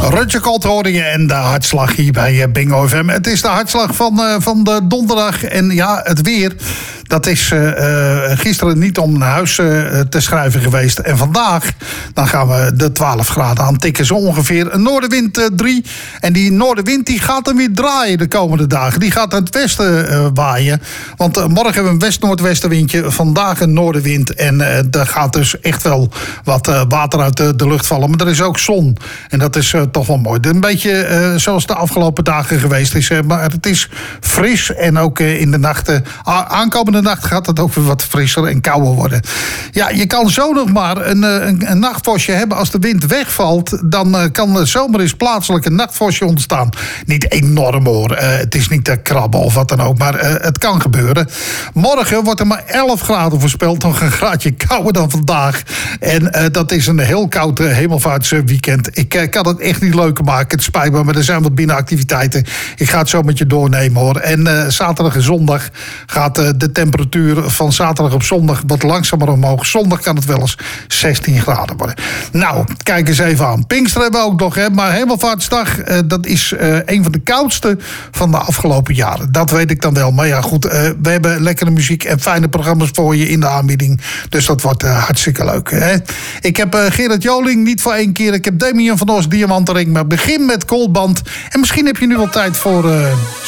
Roger Colt hoorde je en de hartslag hier bij Bingo FM. Het is de hartslag van de donderdag. En ja, het weer, dat is gisteren niet om naar huis te schrijven geweest. En vandaag, dan gaan we de 12 graden aantikken. Zo ongeveer een noordenwind 3. En die noordenwind die gaat dan weer draaien de komende dagen. Die gaat naar het westen waaien. Want morgen hebben we een west-noordwestenwindje. Vandaag een noordenwind. En er gaat dus echt wel wat water uit de lucht vallen. Maar er is ook zon. En dat is toch wel mooi. Een beetje zoals de afgelopen dagen geweest is. Maar het is fris. En ook in de nachten. Aankomende nacht gaat het ook weer wat frisser en kouder worden. Ja, je kan zo nog maar een nachtvorstje hebben. Als de wind wegvalt, dan kan er zomaar eens plaatselijk een nachtvorstje ontstaan. Niet enorm hoor. Het is niet te krabben of wat dan ook. Maar het kan gebeuren. Morgen wordt er maar 11 graden voorspeld. Nog een graadje kouder dan vandaag. En dat is een heel koud hemelvaartsweekend. Ik kan het echt niet leuker maken. Het spijt me, maar er zijn wat binnenactiviteiten. Ik ga het zo met je doornemen hoor. En zaterdag en zondag gaat de temperatuur van zaterdag op zondag wat langzamer omhoog. Zondag kan het wel eens 16 graden worden. Nou, kijk eens even aan. Pinkster hebben we ook nog, hè. Maar Hemelvaartsdag, dat is een van de koudste van de afgelopen jaren. Dat weet ik dan wel. Maar ja, goed, we hebben lekkere muziek en fijne programma's voor je in de aanbieding. Dus dat wordt hartstikke leuk, hè. Ik heb Gerard Joling niet voor 1 keer. Ik heb Damien van Os, Diamantenring. Maar begin met Koolband. En misschien heb je nu wel tijd voor